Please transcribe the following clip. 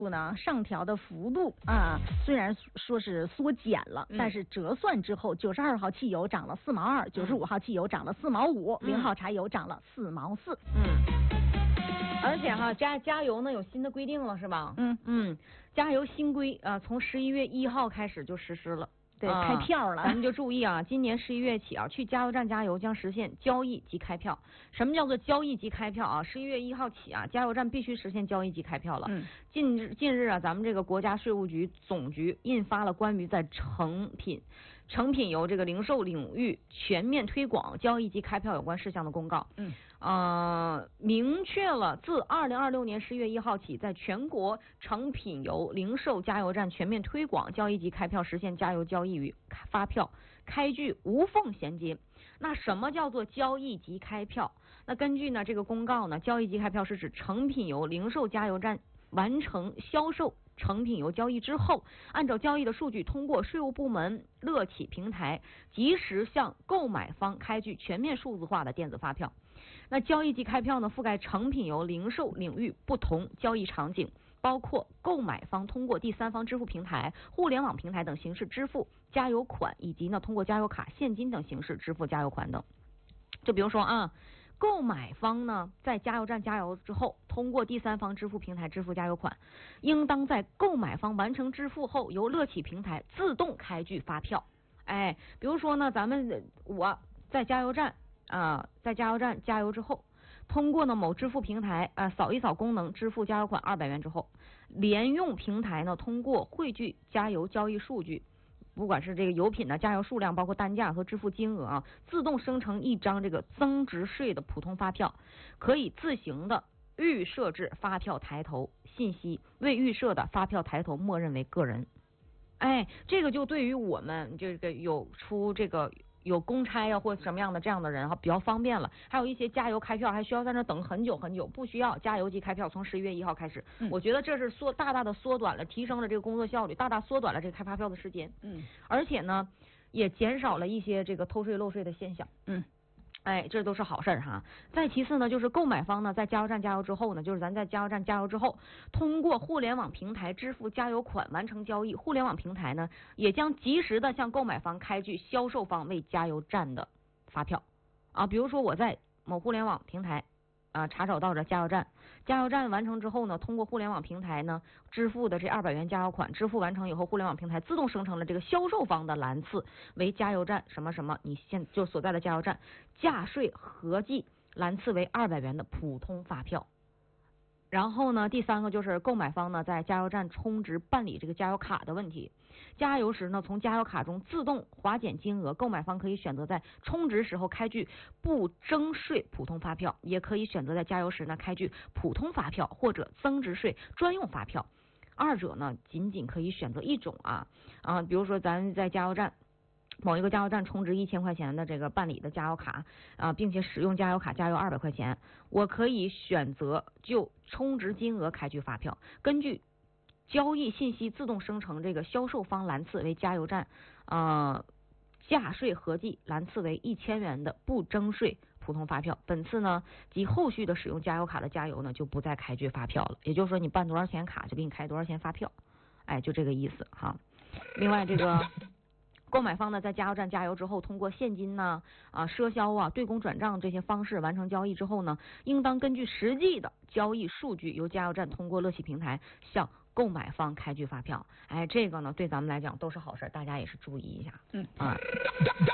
呢上调的幅度啊，虽然说是缩减了，但是折算之后，92号汽油涨了4毛2，95号汽油涨了4毛5，0号柴油涨了4毛4。 而且哈，加油呢有新的规定了是吧？加油新规啊，从11月1号开始就实施了。 对，开票了， 咱们就注意啊，今年11月起啊，去加油站加油将实现交易即开票。什么叫做交易即开票啊？11月1号起啊，加油站必须实现交易即开票了。近日啊，咱们这个国家税务局总局印发了关于在成品油这个零售领域全面推广交易即开票有关事项的公告。明确了自2026年11月1号起，在全国成品油零售加油站全面推广交易即开票，实现加油交易与发票开具无缝衔接。那什么叫做交易即开票？那根据呢这个公告呢，交易即开票是指成品油零售加油站完成销售成品油交易之后，按照交易的数据通过税务部门乐企平台及时向购买方开具全面数字化的电子发票。那交易即开票呢，覆盖成品油零售领域不同交易场景，包括购买方通过第三方支付平台、互联网平台等形式支付加油款，以及呢通过加油卡、现金等形式支付加油款等。就比如说啊，购买方呢在加油站加油之后，通过第三方支付平台支付加油款，应当在购买方完成支付后，由乐企平台自动开具发票。比如说呢，我在加油站加油之后，通过呢某支付平台扫一扫功能支付加油款200元之后，联用平台呢通过汇聚加油交易数据，不管是这个油品的加油数量，包括单价和支付金额啊，自动生成一张这个增值税的普通发票，可以自行的预设置发票抬头信息，未预设的发票抬头默认为个人。这个就对于我们这个有公差啊或什么样的这样的人比较方便了。还有一些加油开票还需要在那等很久很久，不需要，加油即开票，从11月1号开始。我觉得这是大大的缩短了，提升了这个工作效率，大大缩短了这个开发票的时间。而且呢也减少了一些这个偷税漏税的现象。这都是好事哈。再其次呢，就是购买方呢在加油站加油之后呢，就是咱在加油站加油之后，通过互联网平台支付加油款完成交易，互联网平台呢也将及时的向购买方开具销售方为加油站的发票啊。比如说我在某互联网平台查找到这加油站完成之后呢，通过互联网平台呢支付的这200元加油款，支付完成以后，互联网平台自动生成了这个销售方的栏次为加油站什么什么你现就所在的加油站价税合计栏次为200元的普通发票。然后呢，第三个就是购买方呢在加油站充值办理这个加油卡的问题。加油时呢，从加油卡中自动划减金额，购买方可以选择在充值时候开具不征税普通发票，也可以选择在加油时呢开具普通发票或者增值税专用发票。二者呢仅可以选择一种比如说咱在加油站某一个加油站充值1000块钱的这个办理的加油卡并且使用加油卡加油200块钱，我可以选择就充值金额开具发票，根据交易信息自动生成这个销售方栏次为加油站价税合计栏次为1000元的不征税普通发票。本次呢及后续的使用加油卡的加油呢就不再开具发票了，也就是说你办多少钱卡就给你开多少钱发票，就这个意思哈。另外这个购买方呢在加油站加油之后，通过现金呢赊销对公转账这些方式完成交易之后呢，应当根据实际的交易数据，由加油站通过乐企平台向购买方开具发票。这个呢对咱们来讲都是好事，大家也是注意一下。